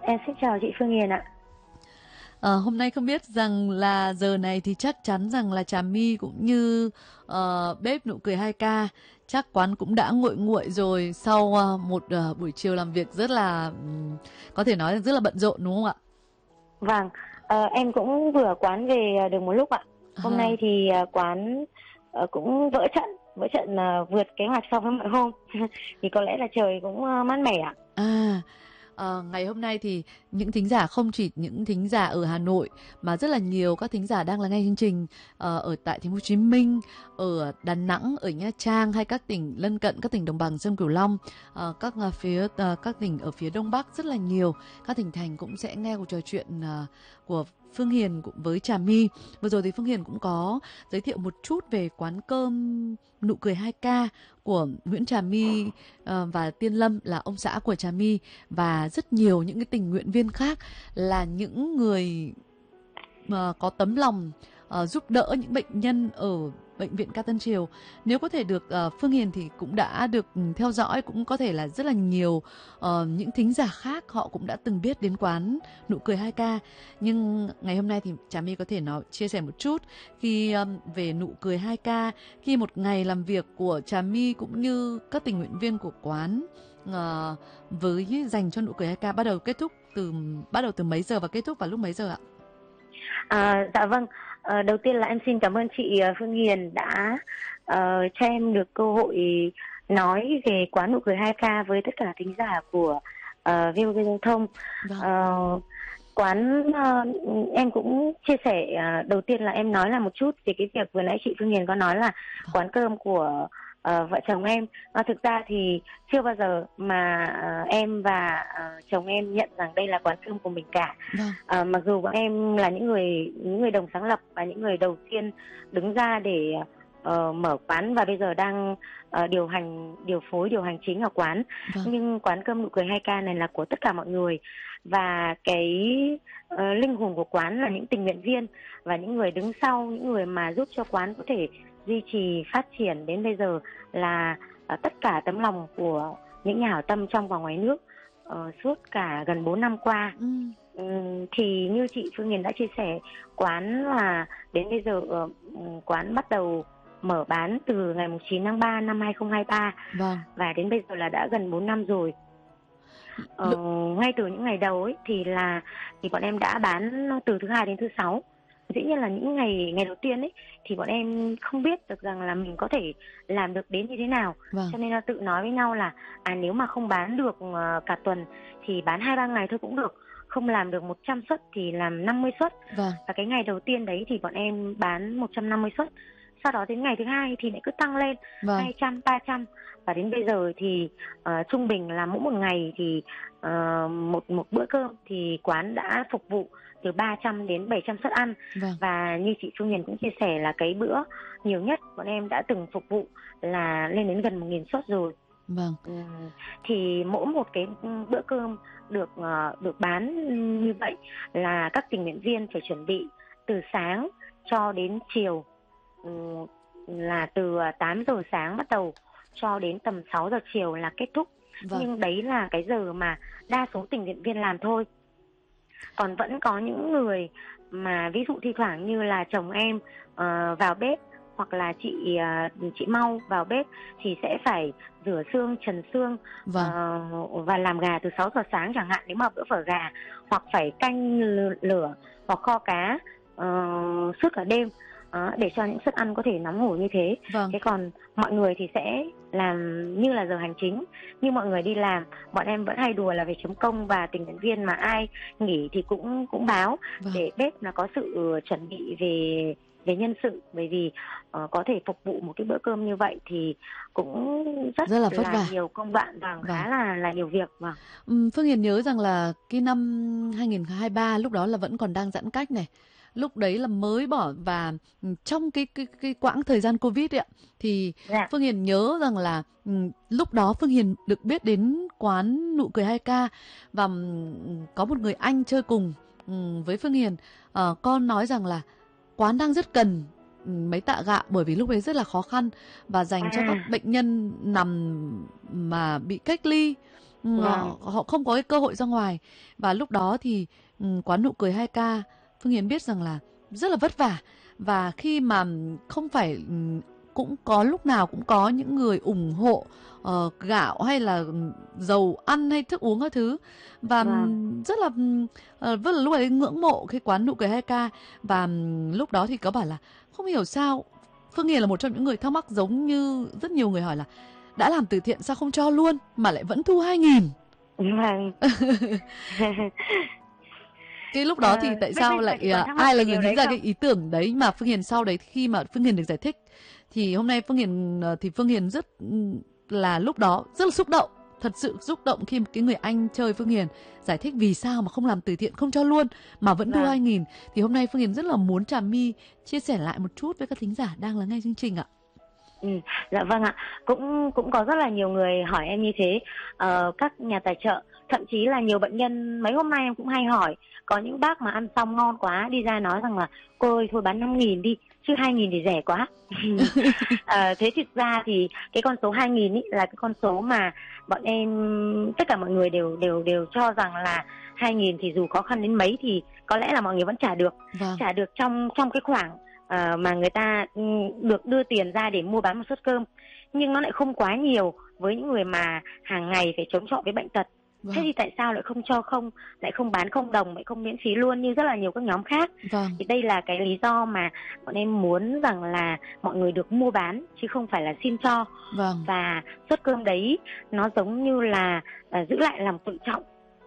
Em xin chào chị Phương Hiền ạ. Hôm nay không biết rằng là giờ này thì chắc chắn rằng là Trà My cũng như bếp Nụ Cười 2K chắc quán cũng đã nguội nguội rồi sau một buổi chiều làm việc rất là có thể nói là rất là bận rộn đúng không ạ? Vâng, em cũng vừa quán về được một lúc ạ. Hôm nay thì quán cũng vỡ trận vượt kế hoạch so với mọi hôm. Thì có lẽ là trời cũng mát mẻ ạ. Ngày hôm nay thì những thính giả không chỉ những thính giả ở Hà Nội mà rất là nhiều các thính giả đang lắng nghe chương trình ở tại Thành phố Hồ Chí Minh, ở Đà Nẵng, ở Nha Trang hay các tỉnh lân cận, các tỉnh đồng bằng sông Cửu Long, các tỉnh ở phía Đông Bắc rất là nhiều các tỉnh thành cũng sẽ nghe cuộc trò chuyện của Phương Hiền cũng với Trà My. Vừa rồi thì Phương Hiền cũng có giới thiệu một chút về quán cơm Nụ Cười 2K của Nguyễn Trà My và Tiên Lâm là ông xã của Trà My, và rất nhiều những cái tình nguyện viên khác là những người có tấm lòng giúp đỡ những bệnh nhân ở Bệnh viện Ca Tân Triều. Nếu có thể được Phương Hiền thì cũng đã được theo dõi, cũng có thể là rất là nhiều những thính giả khác họ cũng đã từng biết đến quán Nụ Cười 2K. Nhưng ngày hôm nay thì Trà My có thể chia sẻ một chút khi về Nụ Cười 2K, khi một ngày làm việc của Trà My cũng như các tình nguyện viên của quán với dành cho Nụ Cười 2K bắt đầu từ mấy giờ và kết thúc vào lúc mấy giờ ạ? Dạ vâng, đầu tiên là em xin cảm ơn chị Phương Hiền đã cho em được cơ hội nói về quán Nụ Cười 2K với tất cả thính giả của VOV Giao thông. Quán em cũng chia sẻ đầu tiên là em nói là một chút về cái việc vừa nãy chị Phương Hiền có nói là quán cơm của vợ chồng em. Thực ra thì chưa bao giờ mà em và chồng em nhận rằng đây là quán cơm của mình cả. Mặc dù bọn em là những người đồng sáng lập và những người đầu tiên đứng ra để mở quán và bây giờ đang điều hành chính ở quán. Nhưng quán cơm Nụ Cười 2K này là của tất cả mọi người, và cái linh hồn của quán là những tình nguyện viên và những người đứng sau, những người mà giúp cho quán có thể duy trì phát triển đến bây giờ là tất cả tấm lòng của những nhà hảo tâm trong và ngoài nước suốt cả gần 4 năm qua. Thì như chị Phương Hiền đã chia sẻ, quán là đến bây giờ quán bắt đầu mở bán từ ngày 9 tháng 3 năm 2023 và đến bây giờ là đã gần 4 năm rồi. Ngay từ những ngày đầu ấy thì bọn em đã bán từ thứ Hai đến thứ Sáu. Dĩ nhiên là những ngày đầu tiên ấy thì bọn em không biết được rằng là mình có thể làm được đến như thế nào. Cho nên là tự nói với nhau là nếu mà không bán được cả tuần thì bán 2-3 ngày thôi cũng được, không làm được 100 suất thì làm 50 suất. Và cái ngày đầu tiên đấy thì bọn em bán 150 suất. Sau đó đến ngày thứ hai thì lại cứ tăng lên 200, 300, và đến bây giờ thì trung bình là mỗi một ngày thì một bữa cơm thì quán đã phục vụ từ 300 đến 700 suất ăn. Và như chị Phương Hiền cũng chia sẻ là cái bữa nhiều nhất bọn em đã từng phục vụ là lên đến gần 1.000 suất rồi. Thì mỗi một cái bữa cơm được bán như vậy là các tình nguyện viên phải chuẩn bị từ sáng cho đến chiều, là từ 8 giờ sáng bắt đầu cho đến tầm 6 giờ chiều là kết thúc. Nhưng đấy là cái giờ mà đa số tình nguyện viên làm thôi. Còn vẫn có những người mà ví dụ thi thoảng như là chồng em vào bếp, hoặc là chị Mau vào bếp thì sẽ phải rửa xương, trần xương và làm gà từ 6 giờ sáng chẳng hạn, nếu mà bữa phở gà, hoặc phải canh lửa hoặc kho cá suốt cả đêm để cho những suất ăn có thể nóng hổi như thế. Thế còn mọi người thì sẽ làm như là giờ hành chính, nhưng mọi người đi làm, bọn em vẫn hay đùa là về chấm công, và tình nguyện viên mà ai nghỉ thì cũng báo để bếp là có sự chuẩn bị về nhân sự, bởi vì có thể phục vụ một cái bữa cơm như vậy thì cũng rất là vất vả, nhiều công đoạn và khá là nhiều việc. Phương Hiền nhớ rằng là cái năm 2023 lúc đó là vẫn còn đang giãn cách này, lúc đấy là mới bỏ, và trong cái quãng thời gian Covid ấy ạ, thì Phương Hiền nhớ rằng là lúc đó Phương Hiền được biết đến quán Nụ Cười 2K, và có một người anh chơi cùng với Phương Hiền, con nói rằng là quán đang rất cần mấy tạ gạo, bởi vì lúc đấy rất là khó khăn và dành cho các bệnh nhân nằm mà bị cách ly Vâng. họ không có cái cơ hội ra ngoài. Và lúc đó thì quán nụ cười 2K, Phương Hiền biết rằng là rất là vất vả. Và khi mà không phải cũng có lúc nào cũng có những người ủng hộ gạo hay là dầu ăn hay thức uống các thứ. Và Vâng. rất là rất là lúc ấy ngưỡng mộ cái quán nụ cười 2K. Và lúc đó thì có bảo là không hiểu sao Phương Hiền là một trong những người thắc mắc giống như rất nhiều người hỏi là đã làm từ thiện sao không cho luôn mà lại vẫn thu 2.000. Vâng. Cái lúc đó thì tại Bây sao giờ chị lại còn thắc mắc ai là về người điều nghĩ đấy ra không? cái ý tưởng đấy mà Phương Hiền sau đấy khi mà Phương Hiền được giải thích thì hôm nay Phương Hiền rất là lúc đó rất là xúc động, thật sự xúc động khi cái người anh chơi Phương Hiền giải thích vì sao mà không làm từ thiện, không cho luôn mà vẫn thu Vâng. 2.000. Thì hôm nay Phương Hiền rất là muốn Trà My chia sẻ lại một chút với các thính giả đang lắng nghe chương trình ạ. Dạ vâng ạ. Cũng có rất là nhiều người hỏi em như thế. Các nhà tài trợ, thậm chí là nhiều bệnh nhân mấy hôm nay em cũng hay hỏi. Có những bác mà ăn xong ngon quá đi ra nói rằng là cô ơi thôi bán 5.000 đi, chứ 2.000 thì rẻ quá. Thế thực ra thì cái con số 2.000 ý là cái con số mà bọn em tất cả mọi người đều cho rằng là 2.000 thì dù khó khăn đến mấy thì có lẽ là mọi người vẫn trả được. Vâng. Trả được trong cái khoảng mà người ta được đưa tiền ra để mua bán một suất cơm, nhưng nó lại không quá nhiều với những người mà hàng ngày phải chống chọi với bệnh tật. Vâng. Thế thì tại sao lại không cho không, lại không bán không đồng, lại không miễn phí luôn như rất là nhiều các nhóm khác? Vâng. Thì đây là cái lý do mà bọn em muốn rằng là mọi người được mua bán chứ không phải là xin cho. Vâng. Và suất cơm đấy nó giống như là giữ lại lòng tự trọng,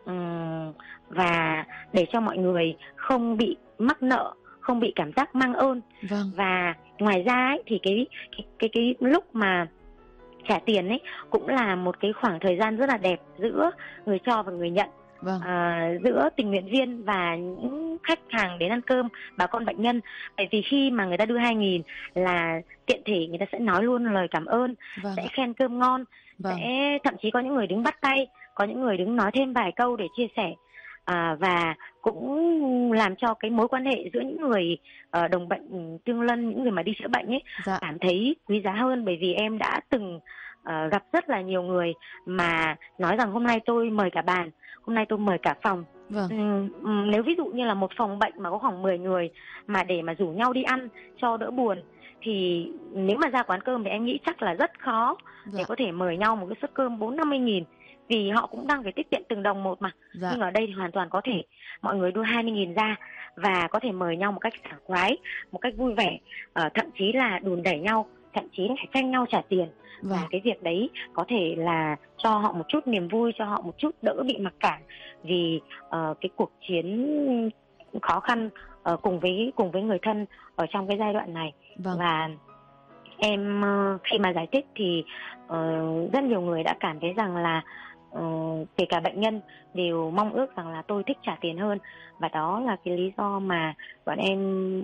và để cho mọi người không bị mắc nợ, không bị cảm giác mang ơn. Vâng. Và ngoài ra ấy, thì cái lúc mà trả tiền ấy cũng là một cái khoảng thời gian rất là đẹp giữa người cho và người nhận. Vâng. Giữa tình nguyện viên và những khách hàng đến ăn cơm, bà con bệnh nhân. Bởi vì khi mà người ta đưa 2.000 là tiện thể người ta sẽ nói luôn lời cảm ơn, Vâng. sẽ khen cơm ngon, Vâng. sẽ thậm chí có những người đứng bắt tay, có những người đứng nói thêm vài câu để chia sẻ. Và cũng làm cho cái mối quan hệ giữa những người đồng bệnh tương lân, những người mà đi chữa bệnh ấy, Dạ. cảm thấy quý giá hơn. Bởi vì em đã từng gặp rất là nhiều người mà nói rằng hôm nay tôi mời cả bàn, hôm nay tôi mời cả phòng. Vâng. Nếu ví dụ như là một phòng bệnh mà có khoảng 10 người mà để mà rủ nhau đi ăn cho đỡ buồn thì nếu mà ra quán cơm thì em nghĩ chắc là rất khó để có thể mời nhau một cái suất cơm 40-50 nghìn, vì họ cũng đang phải tiết kiệm từng đồng một mà. Dạ. Nhưng ở đây thì hoàn toàn có thể mọi người đưa 20.000 ra và có thể mời nhau một cách sảng khoái, một cách vui vẻ, thậm chí là đùn đẩy nhau, thậm chí là tranh nhau trả tiền. Vâng. Và cái việc đấy có thể là cho họ một chút niềm vui, cho họ một chút đỡ bị mặc cảm vì cái cuộc chiến khó khăn cùng với người thân ở trong cái giai đoạn này. Vâng. Và em khi mà giải thích thì rất nhiều người đã cảm thấy rằng là kể cả bệnh nhân đều mong ước rằng là tôi thích trả tiền hơn. Và đó là cái lý do mà bọn em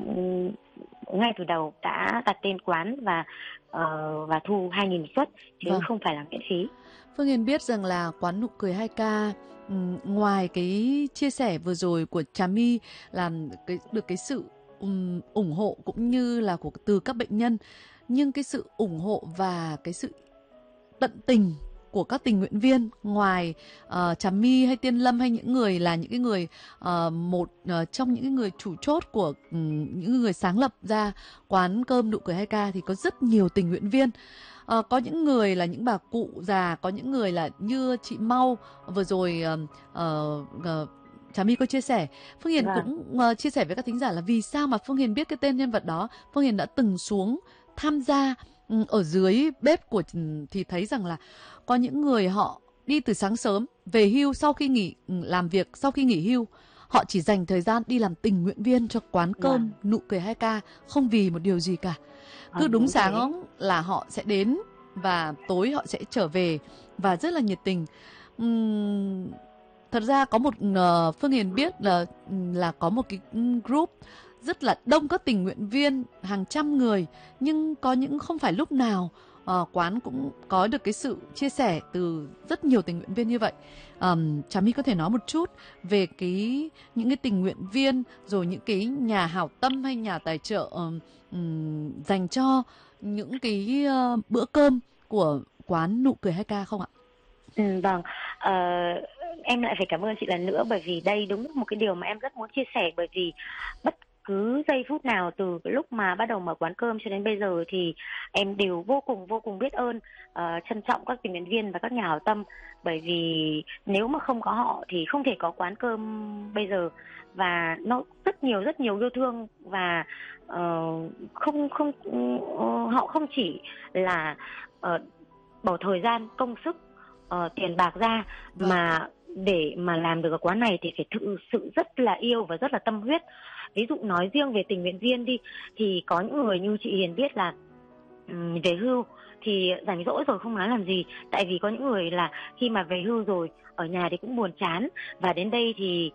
ngay từ đầu đã đặt tên quán và thu 2.000 suất chứ Vâng. không phải là miễn phí. Phương Hiền biết rằng là quán nụ cười 2K ngoài cái chia sẻ vừa rồi của Trà My làm được cái sự ủng hộ cũng như là từ các bệnh nhân, nhưng cái sự ủng hộ và cái sự tận tình của các tình nguyện viên, ngoài Trà My hay Tiên Lâm hay những người là những cái người trong những cái người chủ chốt của những người sáng lập ra quán cơm nụ cười 2K thì có rất nhiều tình nguyện viên. Có những người là những bà cụ già, có những người là như chị Mau vừa rồi Trà My có chia sẻ. Phương Hiền cũng chia sẻ với các thính giả là vì sao mà Phương Hiền biết cái tên nhân vật đó. Phương Hiền đã từng xuống tham gia ở dưới bếp của, thì thấy rằng là có những người họ đi từ sáng sớm về hưu, sau khi nghỉ làm việc, sau khi nghỉ hưu họ chỉ dành thời gian đi làm tình nguyện viên cho quán cơm nụ cười 2K, không vì một điều gì cả. Cứ đúng sáng là họ sẽ đến và tối họ sẽ trở về và rất là nhiệt tình. Thật ra có một Phương Hiền biết là có một cái group rất là đông các tình nguyện viên, hàng trăm người, nhưng có những không phải lúc nào quán cũng có được cái sự chia sẻ từ rất nhiều tình nguyện viên như vậy. Trà My có thể nói một chút về những cái tình nguyện viên, rồi những cái nhà hảo tâm hay nhà tài trợ dành cho những cái bữa cơm của quán nụ cười 2K không ạ? Vâng, ờ, em lại phải cảm ơn chị lần nữa, bởi vì đây đúng là một cái điều mà em rất muốn chia sẻ, bởi vì bất cứ giây phút nào từ cái lúc mà bắt đầu mở quán cơm cho đến bây giờ thì em đều vô cùng biết ơn, trân trọng các tình nguyện viên và các nhà hảo tâm, bởi vì nếu mà không có họ thì không thể có quán cơm bây giờ. Và nó rất nhiều yêu thương, và không không họ không chỉ là ờ, bỏ thời gian công sức, tiền bạc ra, Vâng, mà để mà làm được ở quán này thì phải thực sự rất là yêu và rất là tâm huyết. Ví dụ nói riêng về tình nguyện viên đi, thì có những người như chị Hiền biết là về hưu thì rảnh rỗi rồi không nói làm gì, tại vì có những người là khi mà về hưu rồi ở nhà thì cũng buồn chán, và đến đây thì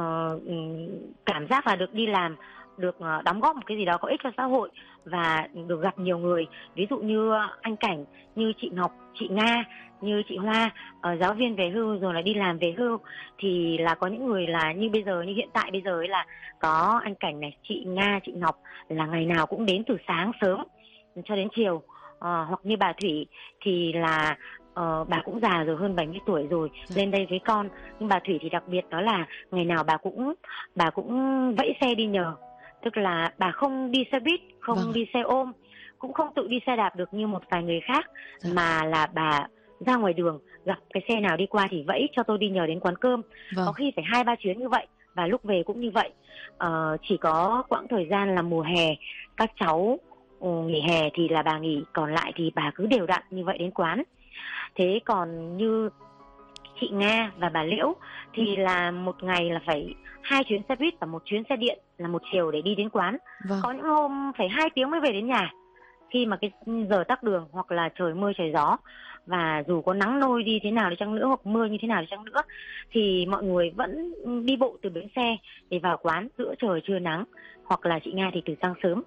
cảm giác là được đi làm, được đóng góp một cái gì đó có ích cho xã hội, và được gặp nhiều người, ví dụ như anh Cảnh, như chị Ngọc, chị Nga, như chị Hoa, giáo viên về hưu rồi là đi làm về hưu. Thì là có những người là như bây giờ, như hiện tại bây giờ ấy, là có anh Cảnh này, chị Nga, chị Ngọc là ngày nào cũng đến từ sáng sớm cho đến chiều. Hoặc như bà Thủy thì là bà cũng già rồi, hơn 70 tuổi rồi, dạ, lên đây với con. Nhưng bà Thủy thì đặc biệt đó là ngày nào bà cũng vẫy xe đi nhờ, tức là bà không đi xe buýt, vâng, không đi xe ôm, cũng không tự đi xe đạp được như một vài người khác, dạ, mà là bà ra ngoài đường gặp cái xe nào đi qua thì vẫy cho tôi đi nhờ đến quán cơm. Có vâng, khi phải 2-3 chuyến như vậy, và lúc về cũng như vậy. Chỉ có quãng thời gian là mùa hè các cháu nghỉ hè thì là bà nghỉ, còn lại thì bà cứ đều đặn như vậy đến quán. Thế còn như chị Nga và bà Liễu thì là một ngày là phải 2 chuyến xe buýt và 1 chuyến xe điện là một chiều để đi đến quán. vâng, Có những hôm phải 2 tiếng mới về đến nhà, khi mà cái giờ tắc đường, hoặc là trời mưa trời gió, và dù có nắng nôi đi thế nào đi chăng nữa, hoặc mưa như thế nào đi chăng nữa, thì mọi người vẫn đi bộ từ bến xe để vào quán giữa trời trưa nắng, hoặc là chị Nga thì từ sáng sớm.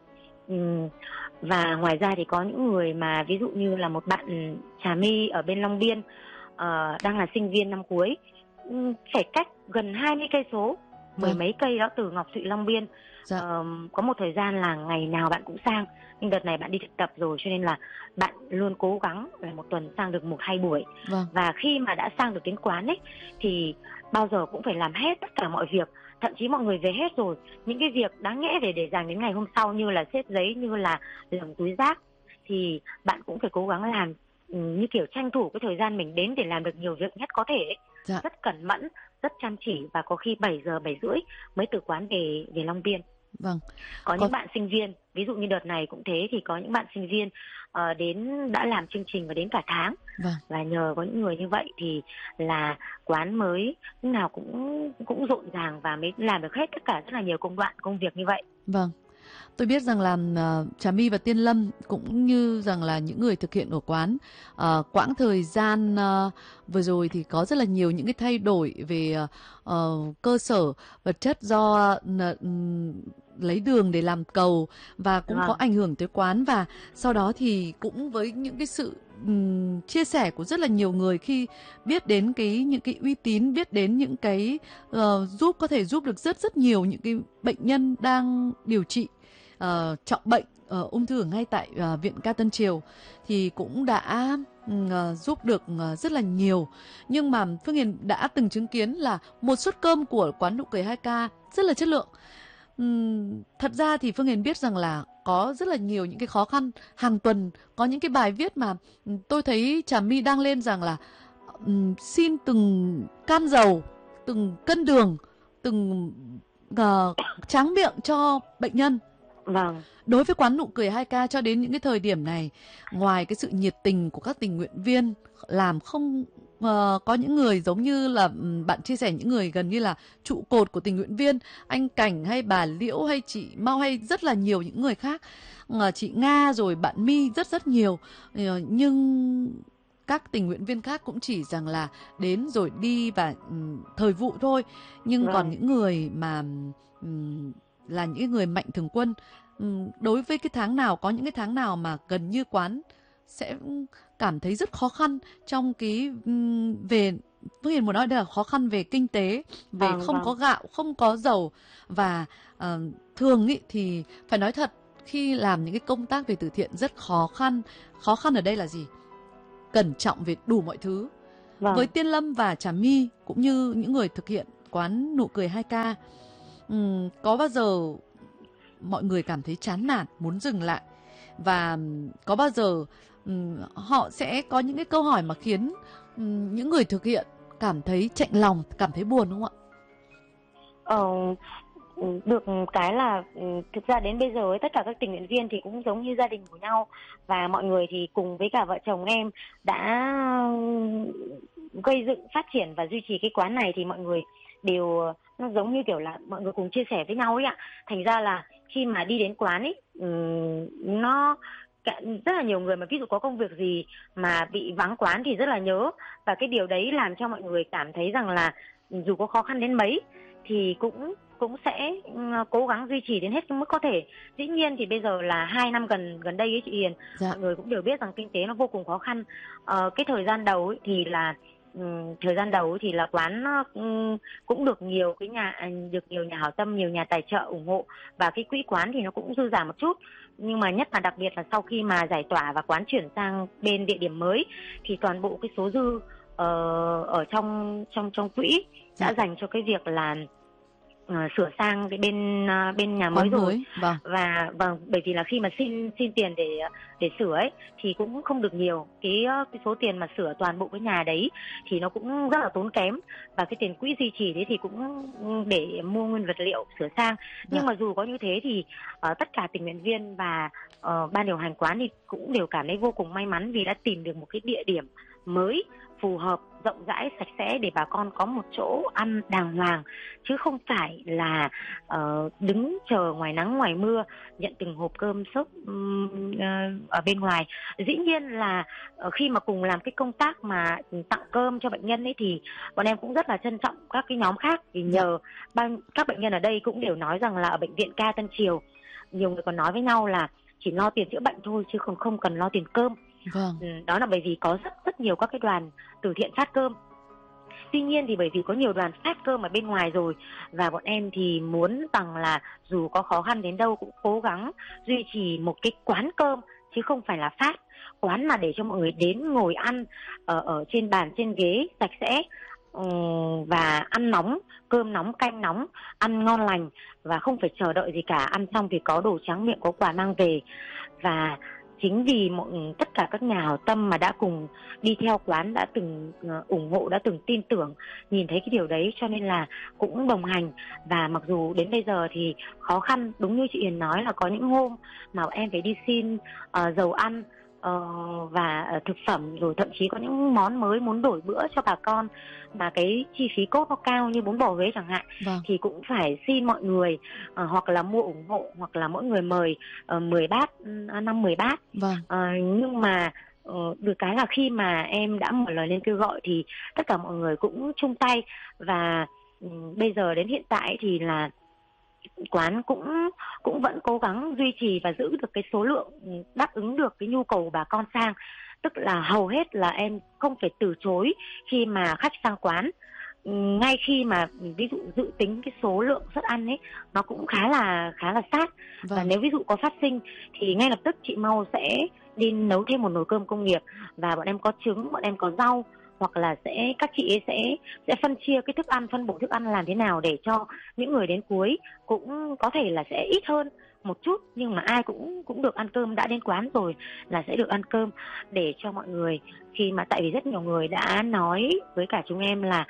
Và ngoài ra thì có những người mà ví dụ như là một bạn Trà My ở bên Long Biên, đang là sinh viên năm cuối, phải cách gần 20 cây số, mười vâng, mấy cây đó, từ Ngọc Thụy Long Biên. dạ, Có một thời gian là ngày nào bạn cũng sang, nhưng đợt này bạn đi thực tập rồi cho nên là bạn luôn cố gắng là một tuần sang được 1-2 buổi. vâng, Và khi mà đã sang được đến quán ấy thì bao giờ cũng phải làm hết tất cả mọi việc, thậm chí mọi người về hết rồi, những cái việc đáng nhẽ để dành đến ngày hôm sau, như là xếp giấy, như là lồng túi rác, thì bạn cũng phải cố gắng làm, như kiểu tranh thủ cái thời gian mình đến để làm được nhiều việc nhất có thể ấy. dạ, Rất cẩn mẫn, rất chăm chỉ, và có khi 7 giờ 7 rưỡi mới từ quán về về Long Biên. vâng, Có có, những bạn sinh viên, ví dụ như đợt này cũng thế, thì có những bạn sinh viên đến đã làm chương trình và đến cả tháng, vâng. và nhờ có những người như vậy thì là quán mới lúc nào cũng cũng rộn ràng, và mới làm được hết tất cả rất là nhiều công đoạn công việc như vậy. Vâng, tôi biết rằng là Trà My và Tiên Lâm cũng như rằng là những người thực hiện ở quán, quãng thời gian vừa rồi thì có rất là nhiều những cái thay đổi về cơ sở vật chất do lấy đường để làm cầu, và cũng có Vâng, ảnh hưởng tới quán. Và sau đó thì cũng với những cái sự chia sẻ của rất là nhiều người khi biết đến những cái uy tín, biết đến những cái có thể giúp được rất rất nhiều những cái bệnh nhân đang điều trị trọng bệnh ung thư ở ngay tại Viện Ca Tân Triều, thì cũng đã giúp được rất là nhiều. Nhưng mà Phương Hiền đã từng chứng kiến là một suất cơm của quán Nụ Cười 2K rất là chất lượng. Thật ra thì Phương Hiền biết rằng là có rất là nhiều những cái khó khăn. Hàng tuần có những cái bài viết mà tôi thấy Trà My đăng lên rằng là xin từng can dầu, từng cân đường, từng tráng miệng cho bệnh nhân. vâng, Đối với quán Nụ Cười 2K cho đến những cái thời điểm này, ngoài cái sự nhiệt tình của các tình nguyện viên làm không có những người giống như là bạn chia sẻ, những người gần như là trụ cột của tình nguyện viên, anh Cảnh hay bà Liễu hay chị Mau hay rất là nhiều những người khác, chị Nga rồi bạn My rất rất nhiều, nhưng các tình nguyện viên khác cũng chỉ rằng là đến rồi đi và thời vụ thôi. Nhưng còn vâng, những người mà là những người mạnh thường quân, đối với cái tháng nào, có những cái tháng nào mà gần như quán sẽ cảm thấy rất khó khăn trong cái về, Phương Hiền muốn nói đây là khó khăn về kinh tế, về vâng, không vâng, có gạo, không có dầu. Và thường ý, thì phải nói thật, khi làm những cái công tác về từ thiện rất khó khăn. Khó khăn ở đây là gì? Cẩn trọng về đủ mọi thứ. Vâng. Với Tiên Lâm và Trà My cũng như những người thực hiện quán Nụ Cười 2K, có bao giờ mọi người cảm thấy chán nản, muốn dừng lại? Và có bao giờ họ sẽ có những cái câu hỏi mà khiến những người thực hiện cảm thấy chạnh lòng, cảm thấy buồn không ạ? Được cái là thực ra đến bây giờ ấy, tất cả các tình nguyện viên thì cũng giống như gia đình của nhau, và mọi người thì cùng với cả vợ chồng em đã gây dựng, phát triển và duy trì cái quán này, thì mọi người đều, nó giống như kiểu là mọi người cùng chia sẻ với nhau ấy ạ. Thành ra là khi mà đi đến quán ấy, nó rất là nhiều người mà ví dụ có công việc gì mà bị vắng quán thì rất là nhớ, và cái điều đấy làm cho mọi người cảm thấy rằng là dù có khó khăn đến mấy thì cũng cũng sẽ cố gắng duy trì đến hết cái mức có thể. Dĩ nhiên thì bây giờ là 2 năm gần đây ấy chị Hiền, Dạ. mọi người cũng đều biết rằng kinh tế nó vô cùng khó khăn. Cái thời gian đầu ấy thì là quán cũng được nhiều nhà hảo tâm, nhiều nhà tài trợ ủng hộ, và cái quỹ quán thì nó cũng dư giả một chút. Nhưng mà nhất là đặc biệt là sau khi mà giải tỏa và quán chuyển sang bên địa điểm mới thì toàn bộ cái số dư ở trong quỹ đã dành cho cái việc là sửa sang cái bên nhà mới rồi. Vâng. Và bởi vì là khi mà xin tiền để sửa ấy thì cũng không được nhiều, cái số tiền mà sửa toàn bộ cái nhà đấy thì nó cũng rất là tốn kém, và cái tiền quỹ duy trì đấy thì cũng để mua nguyên vật liệu sửa sang. Nhưng mà dù có như thế thì tất cả tình nguyện viên và ban điều hành quán thì cũng đều cảm thấy vô cùng may mắn vì đã tìm được một cái địa điểm mới, phù hợp, rộng rãi, sạch sẽ để bà con có một chỗ ăn đàng hoàng, chứ không phải là đứng chờ ngoài nắng ngoài mưa nhận từng hộp cơm xốp ở bên ngoài. Dĩ nhiên là khi mà cùng làm cái công tác mà tặng cơm cho bệnh nhân ấy thì bọn em cũng rất là trân trọng các cái nhóm khác, vì nhờ các bệnh nhân ở đây cũng đều nói rằng là ở bệnh viện Ca Tân Triều nhiều người còn nói với nhau là chỉ lo tiền chữa bệnh thôi chứ không cần lo tiền cơm. Vâng. Đó là bởi vì có rất nhiều các cái đoàn từ thiện phát cơm. Tuy nhiên thì bởi vì có nhiều đoàn phát cơm ở bên ngoài rồi, và bọn em thì muốn rằng là dù có khó khăn đến đâu cũng cố gắng duy trì một cái quán cơm, chứ không phải là phát quán mà để cho mọi người đến ngồi ăn ở trên bàn trên ghế sạch sẽ, và ăn nóng, cơm nóng, canh nóng, ăn ngon lành và không phải chờ đợi gì cả. Ăn xong thì có đồ tráng miệng, có quà mang về. Và chính vì tất cả các nhà hảo tâm mà đã cùng đi theo quán, đã từng ủng hộ, đã từng tin tưởng, nhìn thấy cái điều đấy, cho nên là cũng đồng hành. Và mặc dù đến bây giờ thì khó khăn, đúng như chị Hiền nói là có những hôm mà em phải đi xin dầu ăn và thực phẩm, rồi thậm chí có những món mới muốn đổi bữa cho bà con mà cái chi phí cốt nó cao như bún bò Huế chẳng hạn. Thì cũng phải xin mọi người hoặc là mua ủng hộ, hoặc là mỗi người mời 10 bát, 5-10 bát. Nhưng mà được cái là khi mà em đã một lời lên kêu gọi thì tất cả mọi người cũng chung tay, và bây giờ đến hiện tại thì là quán cũng vẫn cố gắng duy trì và giữ được cái số lượng đáp ứng được cái nhu cầu của bà con sang. Tức là hầu hết là em không phải từ chối khi mà khách sang quán, ngay khi mà ví dụ dự tính cái số lượng suất ăn ấy nó cũng khá là sát. Và nếu ví dụ có phát sinh thì ngay lập tức chị Mau sẽ đi nấu thêm một nồi cơm công nghiệp, và bọn em có trứng, bọn em có rau, hoặc là các chị ấy sẽ phân chia cái thức ăn, phân bổ thức ăn làm thế nào để cho những người đến cuối cũng có thể là sẽ ít hơn một chút, nhưng mà ai cũng được ăn cơm, đã đến quán rồi là sẽ được ăn cơm, để cho mọi người khi mà, tại vì rất nhiều người đã nói với cả chúng em là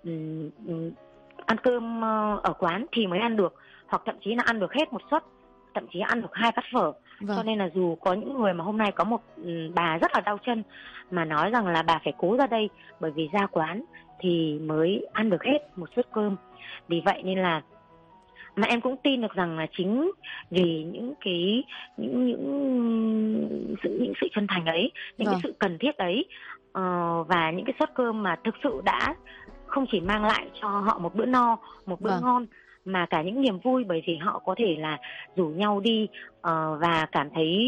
ăn cơm ở quán thì mới ăn được, hoặc thậm chí là ăn được hết một suất, thậm chí ăn được 2 bát phở. Cho nên là dù có những người mà hôm nay có một bà rất là đau chân mà nói rằng là bà phải cố ra đây bởi vì ra quán thì mới ăn được hết một suất cơm. Vì vậy nên là mà em cũng tin được rằng là chính vì những sự chân thành ấy, những cái sự cần thiết ấy, và những cái suất cơm mà thực sự đã không chỉ mang lại cho họ một bữa no, một bữa ngon, mà cả những niềm vui, bởi vì họ có thể là rủ nhau đi và cảm thấy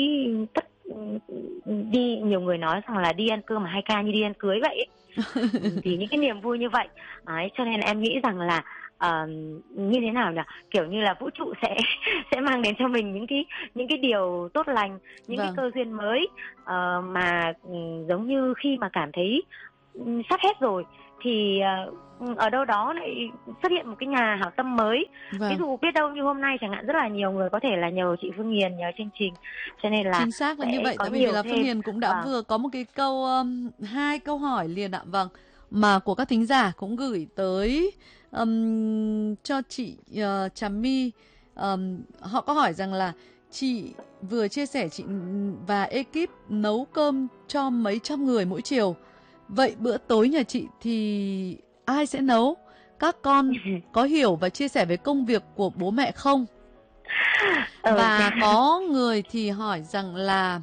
đi, nhiều người nói rằng là đi ăn cơm mà 2K như đi ăn cưới vậy ấy. Thì những cái niềm vui như vậy ấy, cho nên là em nghĩ rằng là như thế nào nhỉ, kiểu như là vũ trụ sẽ mang đến cho mình những cái điều tốt lành, những cái cơ duyên mới, mà giống như khi mà cảm thấy sắp hết rồi thì ở đâu đó lại xuất hiện một cái nhà hảo tâm mới. Ví dụ biết đâu như hôm nay chẳng hạn rất là nhiều người có thể là nhờ chị Phương Hiền, nhờ chương trình, cho nên là chính xác là như vậy. Tại vì là Phương Hiền cũng đã vừa có một cái câu 2 câu hỏi liền ạ. Vâng, mà của các thính giả cũng gửi tới cho chị Trà My. Họ có hỏi rằng là chị vừa chia sẻ chị và ekip nấu cơm cho mấy trăm người mỗi chiều. Vậy bữa tối nhà chị thì ai sẽ nấu? Các con có hiểu và chia sẻ về công việc của bố mẹ không? Và có người thì hỏi rằng là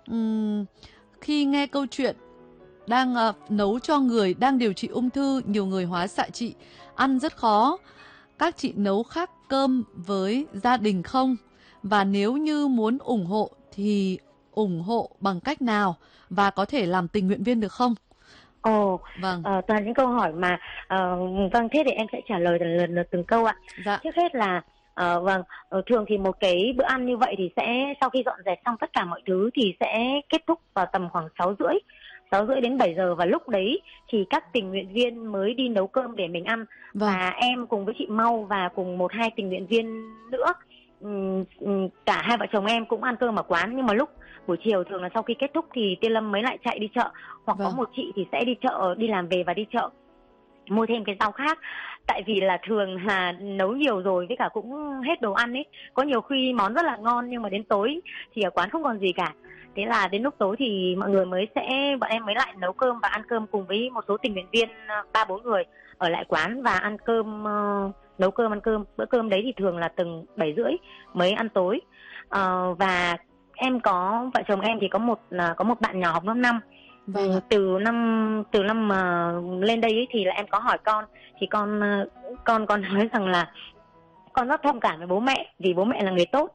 khi nghe câu chuyện đang nấu cho người đang điều trị ung thư, nhiều người hóa xạ trị, ăn rất khó. Các chị nấu khác cơm với gia đình không? Và nếu như muốn ủng hộ thì ủng hộ bằng cách nào? Và có thể làm tình nguyện viên được không? Vâng. Toàn những câu hỏi mà vâng, thế thì em sẽ trả lời lần lượt từng câu ạ. Dạ. Trước hết là thường thì một cái bữa ăn như vậy thì sẽ sau khi dọn dẹp xong tất cả mọi thứ thì sẽ kết thúc vào tầm khoảng 6:30 đến 7 giờ, và lúc đấy thì các tình nguyện viên mới đi nấu cơm để mình ăn. Vâng. Và em cùng với chị Mau và cùng 1-2 tình nguyện viên nữa, cả hai vợ chồng em cũng ăn cơm ở quán. Nhưng mà lúc buổi chiều thường là sau khi kết thúc thì Tiên Lâm mới lại chạy đi chợ, hoặc có một chị thì sẽ đi chợ, đi làm về và đi chợ mua thêm cái rau khác. Tại vì là thường là nấu nhiều rồi với cả cũng hết đồ ăn ấy, có nhiều khi món rất là ngon nhưng mà đến tối thì ở quán không còn gì cả. Thế là đến lúc tối thì mọi người bọn em mới lại nấu cơm và ăn cơm cùng với một số tình nguyện viên 3-4 người ở lại quán và ăn cơm, nấu cơm, ăn cơm. Bữa cơm đấy thì thường là từng 7:30 mới ăn tối. Và vợ chồng em thì có một bạn nhỏ học lớp 5. Vâng. Từ năm mà lên đây ấy, thì là em có hỏi con, thì con nói rằng là con rất thông cảm với bố mẹ vì bố mẹ là người tốt.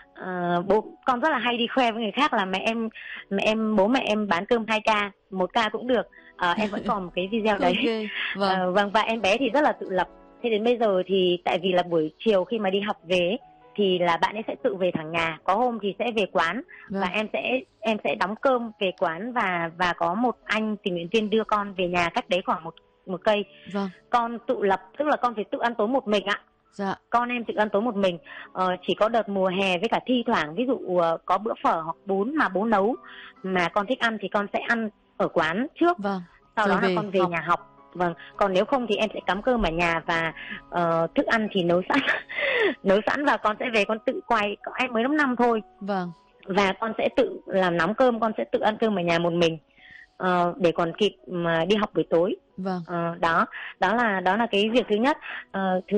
Con rất là hay đi khoe với người khác là bố mẹ em bán cơm 2 ca, 1 ca cũng được. Em vẫn còn một cái video đấy. Okay. Vâng, và em bé thì rất là tự lập. Thế đến bây giờ thì tại vì là buổi chiều khi mà đi học về thì là bạn ấy sẽ tự về thẳng nhà, có hôm thì sẽ về quán. Và em sẽ đóng cơm về quán và có một anh tình nguyện viên đưa con về nhà, cách đấy khoảng một cây. Vâng. Con tự lập, tức là con phải tự ăn tối một mình ạ. Dạ. Con em tự ăn tối một mình. Chỉ có đợt mùa hè với cả thi thoảng ví dụ có bữa phở hoặc bún mà bố nấu mà con thích ăn thì con sẽ ăn ở quán trước. Vâng. Sau đó là con về nhà học. Vâng, còn nếu không thì em sẽ cắm cơm ở nhà và thức ăn thì nấu sẵn. Nấu sẵn và con sẽ về con tự quay. Em mới lớp 5 thôi. Vâng. Và con sẽ tự làm nóng cơm, con sẽ tự ăn cơm ở nhà một mình để còn kịp mà đi học buổi tối. Vâng. Đó là cái việc thứ nhất. Thứ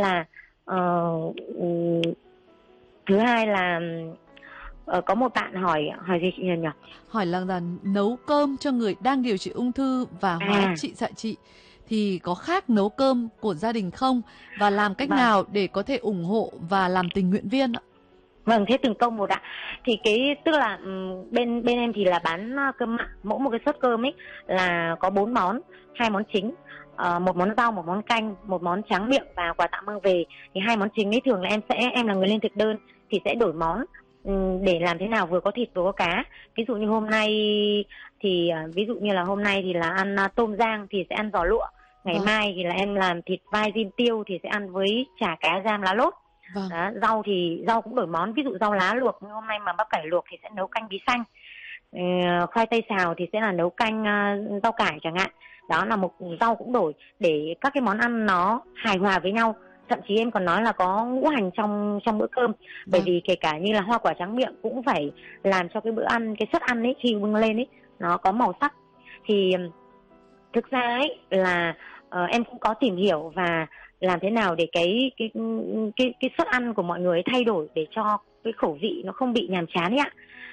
hai là có một bạn hỏi gì chị Hiền nhỉ? Hỏi là nấu cơm cho người đang điều trị ung thư và hóa xạ trị thì có khác nấu cơm của gia đình không? Và làm cách nào để có thể ủng hộ và làm tình nguyện viên ạ? Vâng, thế từng công một ạ. Thì tức là bên em thì là bán cơm mặn, mỗi một cái suất cơm ấy là có 4 món, 2 món chính, 1 món rau, 1 món canh, 1 món tráng miệng và quà tặng mang về. Thì 2 món chính ấy thường là em là người lên thực đơn thì sẽ đổi món để làm thế nào vừa có thịt vừa có cá. Ví dụ như hôm nay thì là ăn tôm rang thì sẽ ăn giò lụa. Ngày mai thì là em làm thịt vai rim tiêu thì sẽ ăn với chả cá rang lá lốt. Vâng. Đó, rau cũng đổi món, ví dụ rau lá luộc, hôm nay mà bắp cải luộc thì sẽ nấu canh bí xanh. Khoai tây xào thì sẽ là nấu canh rau cải chẳng hạn. Đó là một rau cũng đổi để các cái món ăn nó hài hòa với nhau. Thậm chí em còn nói là có ngũ hành trong bữa cơm. Bởi vì kể cả như là hoa quả tráng miệng cũng phải làm cho cái bữa ăn, cái suất ăn ấy khi bưng lên ấy nó có màu sắc. Thì thực ra ấy là em cũng có tìm hiểu và làm thế nào để cái suất ăn của mọi người thay đổi để cho cái khẩu vị nó không bị nhàm chán ấy ạ.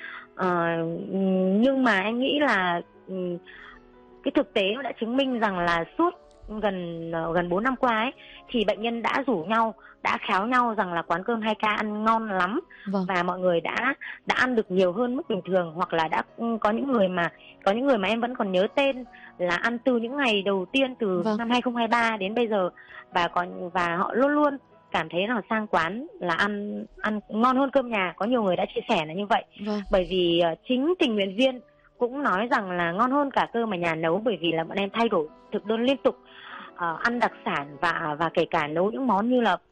Nhưng mà em nghĩ là cái thực tế nó đã chứng minh rằng là suốt gần 4 năm qua ấy thì bệnh nhân đã rủ nhau, đã khéo nhau rằng là quán cơm 2K ăn ngon lắm. Vâng. Và mọi người đã ăn được nhiều hơn mức bình thường, hoặc là có những người mà em vẫn còn nhớ tên là ăn từ những ngày đầu tiên từ năm 2023 đến bây giờ, và họ luôn luôn cảm thấy là sang quán là ăn ngon hơn cơm nhà. Có nhiều người đã chia sẻ là như vậy. Vâng. Bởi vì chính tình nguyện viên cũng nói rằng là ngon hơn cả cơm ở nhà nấu, bởi vì là bọn em thay đổi thực đơn liên tục, ăn đặc sản và kể cả nấu những món như là